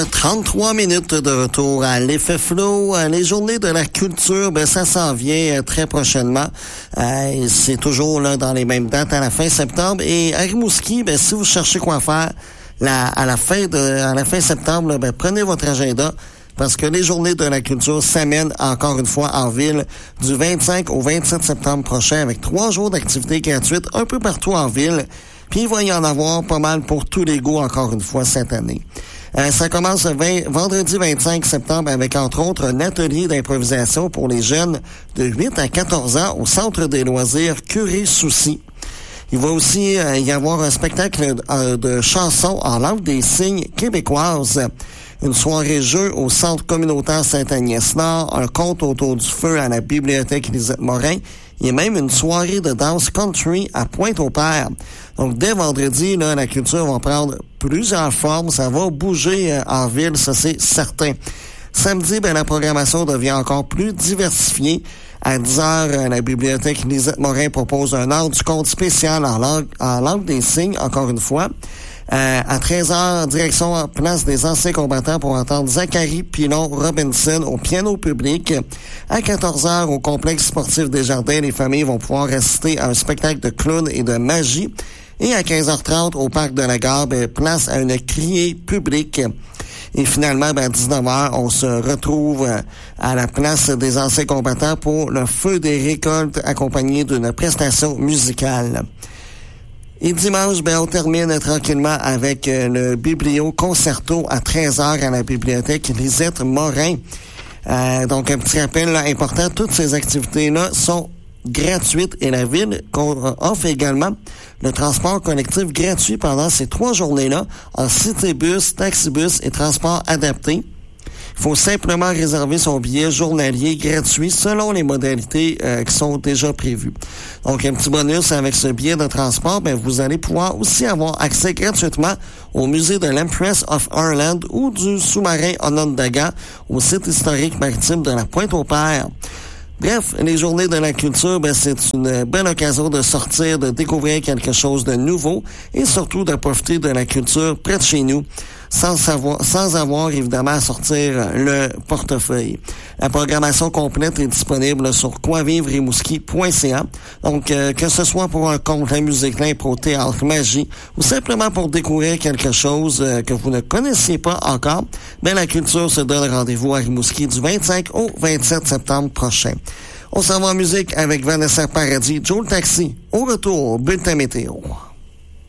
33 minutes de retour à l'effet flow. Les journées de la culture, ça s'en vient très prochainement. C'est toujours là dans les mêmes dates à la fin septembre. Et à Rimouski, si vous cherchez quoi faire à la fin septembre, prenez votre agenda. Parce que les journées de la culture s'amènent encore une fois en ville du 25 au 27 septembre prochain avec 3 jours d'activités gratuites un peu partout en ville. Puis il va y en avoir pas mal pour tous les goûts encore une fois cette année. Ça commence vendredi 25 septembre avec entre autres un atelier d'improvisation pour les jeunes de 8 à 14 ans au Centre des loisirs Curie-Soucy. Il va aussi y avoir un spectacle de chansons en langue des signes québécoise. Une soirée jeu au Centre communautaire Sainte-Agnès-Nord, un conte autour du feu à la Bibliothèque Lisette-Morin et même une soirée de danse country à Pointe-au-Père. Donc, dès vendredi, là, la culture va prendre plusieurs formes. Ça va bouger en ville, ça c'est certain. Samedi, la programmation devient encore plus diversifiée. À 10h, la Bibliothèque Lisette-Morin propose un heure du conte spécial en langue des signes, encore une fois. À 13h, direction place des anciens combattants pour entendre Zachary Pilon-Robinson au piano public. À 14h, au complexe sportif des Jardins, les familles vont pouvoir assister à un spectacle de clowns et de magie. Et à 15h30, au parc de la Gare, place à une criée publique. Et finalement, à 19h, on se retrouve à la place des anciens combattants pour le feu des récoltes accompagné d'une prestation musicale. Et dimanche, on termine tranquillement avec le Biblio Concerto à 13h à la bibliothèque Lisette-Morin. Donc, un petit rappel là, important, toutes ces activités-là sont gratuites et la ville offre également le transport collectif gratuit pendant ces 3 journées-là en citébus, taxibus et transport adapté. Il faut simplement réserver son billet journalier gratuit selon les modalités qui sont déjà prévues. Donc, un petit bonus avec ce billet de transport, vous allez pouvoir aussi avoir accès gratuitement au musée de l'Empress of Ireland ou du sous-marin Onondaga au site historique maritime de la Pointe-au-Père. Bref, les journées de la culture, c'est une belle occasion de sortir, de découvrir quelque chose de nouveau et surtout de profiter de la culture près de chez nous sans avoir évidemment à sortir le portefeuille. La programmation complète est disponible sur quoivivrerimouski.ca. Donc, que ce soit pour un conte, la musique, l'impro, théâtre, magie ou simplement pour découvrir quelque chose que vous ne connaissiez pas encore, la culture se donne rendez-vous à Rimouski du 25 au 27 septembre prochain. On s'en va en musique avec Vanessa Paradis, Joe le Taxi. Au retour, bulletin météo.